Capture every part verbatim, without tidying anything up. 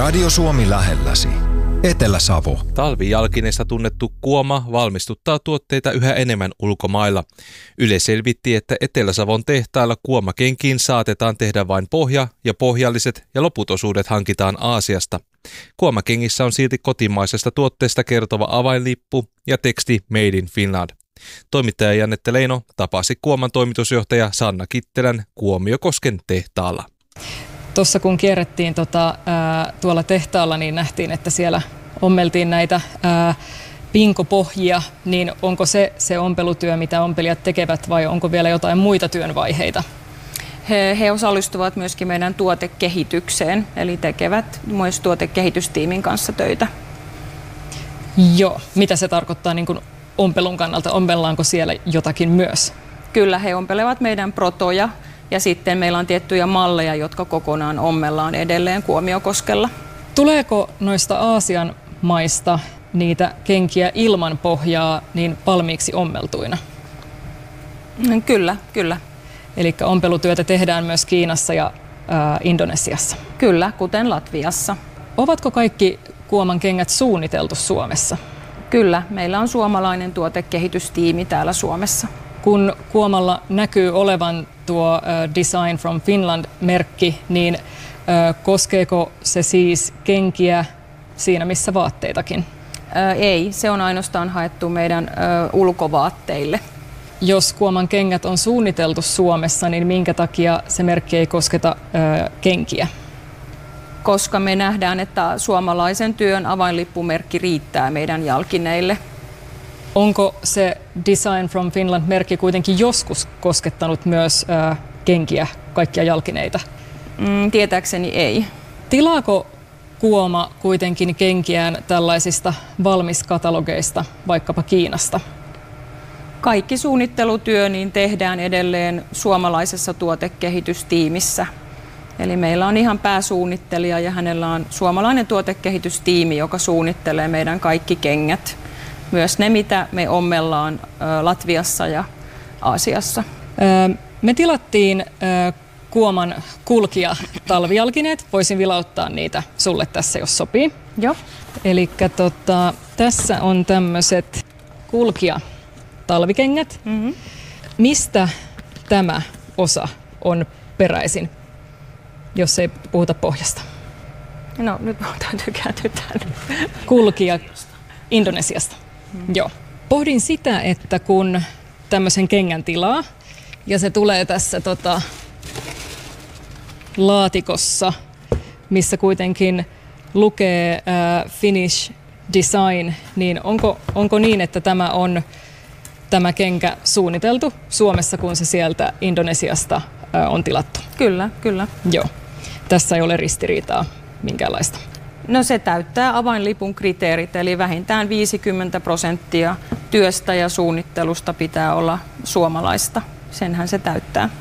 Radio Suomi lähelläsi. Etelä-Savo. Talvijalkineista tunnettu Kuoma valmistuttaa tuotteita yhä enemmän ulkomailla. Yle selvitti, että Etelä-Savon tehtailla kuomakenkiin saatetaan tehdä vain pohja ja pohjalliset ja loput osuudet hankitaan Aasiasta. Kuomakengissä on silti kotimaisesta tuotteesta kertova avainlippu ja teksti Made in Finland. Toimittaja Janette Leino tapasi Kuoman toimitusjohtaja Sanna Kittelän Kuomiokosken tehtaalla. Tuossa kun kierrettiin tota, ää, tuolla tehtaalla, niin nähtiin, että siellä ommeltiin näitä ää, pinkopohjia, niin onko se se ompelutyö, mitä ompelijat tekevät, vai onko vielä jotain muita työnvaiheita? He, he osallistuvat myöskin meidän tuotekehitykseen, eli tekevät myös tuotekehitystiimin kanssa töitä. Joo, mitä se tarkoittaa niin kuin ompelun kannalta? Ompellaanko siellä jotakin myös? Kyllä, he ompelevat meidän protoja. Ja sitten meillä on tiettyjä malleja, jotka kokonaan ommellaan edelleen Kuomiokoskella. Tuleeko noista Aasian maista niitä kenkiä ilman pohjaa niin valmiiksi ommeltuina? Kyllä, kyllä. Eli ompelutyötä tehdään myös Kiinassa ja ää, Indonesiassa? Kyllä, kuten Latviassa. Ovatko kaikki Kuoman kengät suunniteltu Suomessa? Kyllä, meillä on suomalainen tuotekehitystiimi täällä Suomessa. Kun Kuomalla näkyy olevan tuo uh, Design from Finland-merkki, niin uh, koskeeko se siis kenkiä siinä missä vaatteitakin? Ää, ei, se on ainoastaan haettu meidän ö, ulkovaatteille. Jos Kuoman kengät on suunniteltu Suomessa, niin minkä takia se merkki ei kosketa ö, kenkiä? Koska me nähdään, että suomalaisen työn avainlippumerkki riittää meidän jalkineille. Onko se Design from Finland-merkki kuitenkin joskus koskettanut myös ö, kenkiä, kaikkia jalkineita? Mm, tietääkseni ei. Tilaako Kuoma kuitenkin kenkiään tällaisista valmiskatalogeista, vaikkapa Kiinasta? Kaikki suunnittelutyö niin tehdään edelleen suomalaisessa tuotekehitystiimissä. Eli meillä on ihan pääsuunnittelija ja hänellä on suomalainen tuotekehitystiimi, joka suunnittelee meidän kaikki kengät. Myös ne, mitä me ommellaan Latviassa ja Aasiassa. Me tilattiin Kuoman kulkija talvijalkineet. Voisin vilauttaa niitä sulle tässä, jos sopii. Joo. Elikkä tota, tässä on tämmöiset kulkija talvikengät. Mm-hmm. Mistä tämä osa on peräisin, jos ei puhuta pohjasta? No nyt täytyy kääntyä tänne. Kulkija Indonesiasta. Mm. Joo. Pohdin sitä, että kun tämmöisen kengän tilaa ja se tulee tässä tota, laatikossa, missä kuitenkin lukee äh, Finnish Design, niin onko, onko niin, että tämä on tämä kenkä suunniteltu Suomessa, kun se sieltä Indonesiasta äh, on tilattu? Kyllä, kyllä. Joo. Tässä ei ole ristiriitaa minkäänlaista. No se täyttää avainlipun kriteerit, eli vähintään viisikymmentä prosenttia työstä ja suunnittelusta pitää olla suomalaista. Senhän se täyttää.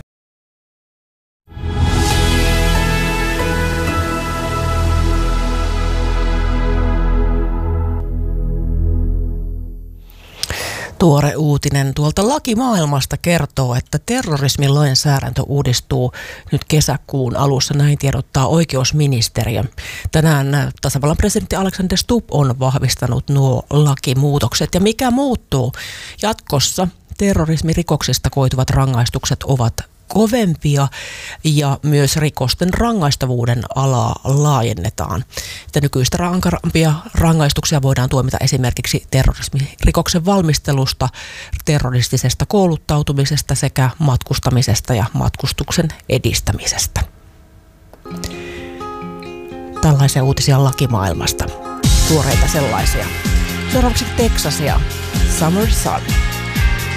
Tuore uutinen tuolta lakimaailmasta kertoo, että terrorismin lainsäädäntö uudistuu nyt kesäkuun alussa, näin tiedottaa oikeusministeriö. Tänään tasavallan presidentti Alexander Stubb on vahvistanut nuo lakimuutokset. Ja mikä muuttuu? Jatkossa terrorismirikoksista koituvat rangaistukset ovat kovempia ja myös rikosten rangaistavuuden alaa laajennetaan. Että nykyistä rankarampia rangaistuksia voidaan tuomita esimerkiksi terrorismirikoksen valmistelusta, terroristisesta kouluttautumisesta sekä matkustamisesta ja matkustuksen edistämisestä. Tällaisia uutisia lakimaailmasta. Tuoreita sellaisia. Seuraavaksi Texasia. Summer Sun.